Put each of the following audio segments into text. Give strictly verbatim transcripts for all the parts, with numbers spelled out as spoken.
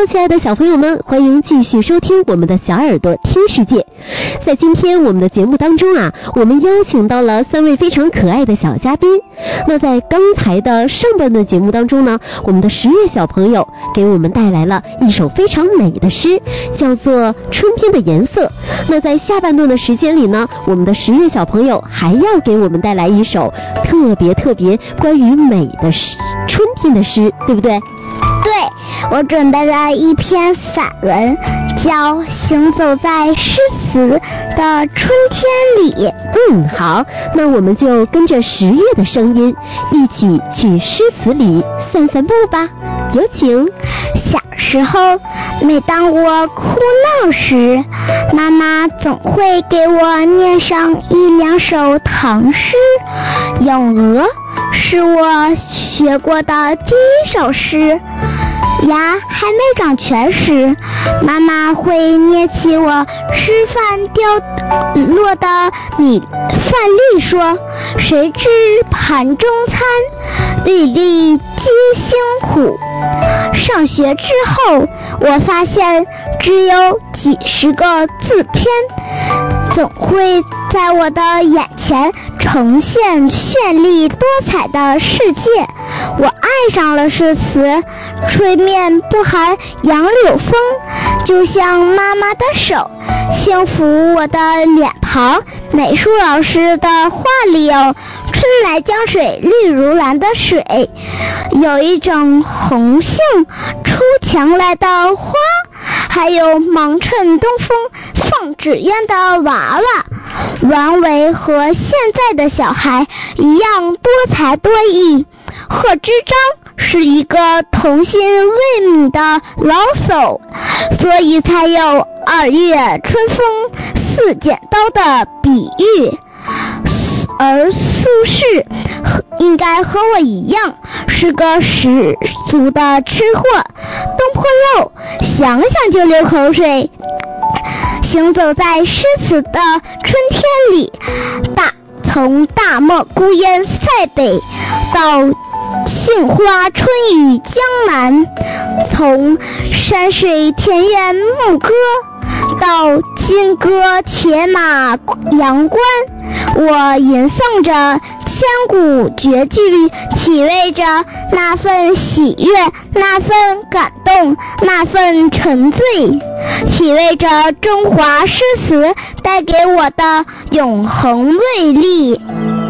Hello， 亲爱的小朋友们，欢迎继续收听我们的小耳朵听世界。在今天我们的节目当中啊，我们邀请到了三位非常可爱的小嘉宾。那在刚才的上半段节目当中呢，我们的十月小朋友给我们带来了一首非常美的诗，叫做《春天的颜色》。那在下半段的时间里呢，我们的十月小朋友还要给我们带来一首特别特别关于美的诗，春天的诗，对不对？ 对，我准备了一篇散文，叫《行走在诗词的春天里》。 嗯，好，那我们就跟着十月的声音，一起去诗词里散散步吧。有请。 小时候，每当我哭闹时，妈妈总会给我念上一两首唐诗。《咏鹅》是我学过的第一首诗。牙还没长全时，妈妈会捏起我吃饭掉落的米饭粒说，谁知盘中餐，粒粒皆辛苦。上学之后，我发现只有几十个字篇，总会在我的眼前呈现绚丽多彩的世界。我爱上了诗词，吹面不寒杨柳风，就像妈妈的手轻抚我的脸庞。美术老师的画里有春来江水绿如蓝的水，有一种红杏出墙来的花，还有忙趁东风放纸鸢的娃娃。王维和现在的小孩一样多才多艺。贺知章是一个童心未泯的老叟，所以才有二月春风似剪刀的比喻。而苏轼应该和我一样，是个十足的吃货，东坡肉想想就流口水。行走在诗词的春天里，大从大漠孤烟塞北到杏花春雨江南，从山水田园牧歌到金戈铁马阳关，我吟诵着千古绝句，体味着那份喜悦，那份感动，那份沉醉，体味着中华诗词带给我的永恒魅力。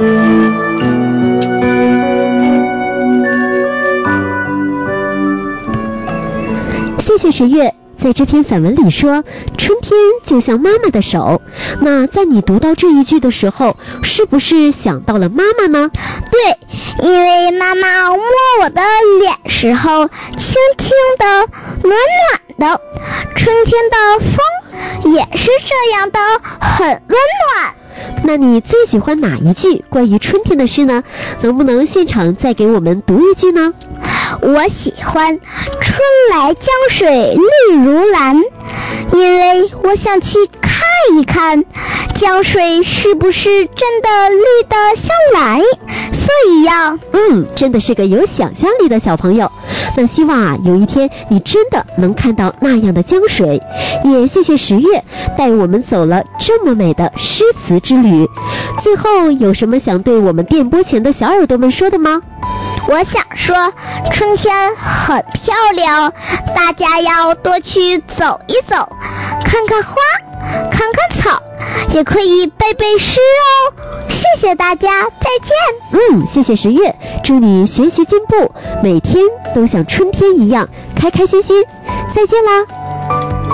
谢谢十月。在这篇散文里说，春天就像妈妈的手。那在你读到这一句的时候，是不是想到了妈妈呢？ 对，因为妈妈摸我的脸时候，轻轻的，暖暖的。春天的风也是这样的，很温暖。 那你最喜欢哪一句关于春天的诗呢？能不能现场再给我们读一句呢？ 我喜欢春来江水绿如蓝，因为我想去看一看江水是不是真的绿的像蓝色一样。 嗯，真的是个有想象力的小朋友。那希望啊，有一天你真的能看到那样的江水。也谢谢十月带我们走了这么美的诗词之旅。最后有什么想对我们电波前的小耳朵们说的吗？ 我想说，春天很漂亮，大家要多去走一走，看看花，看看草，也可以背背诗哦。谢谢大家，再见。 嗯，谢谢十月，祝你学习进步，每天都像春天一样开开心心。再见啦。